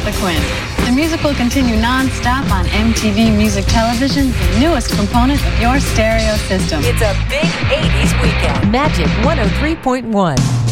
the Quinn. The music will continue non-stop on MTV Music Television, the newest component of your stereo system. It's a big 80s weekend. Magic 103.1.